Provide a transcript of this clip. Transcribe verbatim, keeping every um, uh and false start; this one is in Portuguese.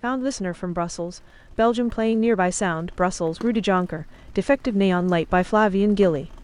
Found listener from Brussels, Belgium playing nearby sound, Brussels, Rue de Jonker, Defective Neon Light by Flavien Gilly.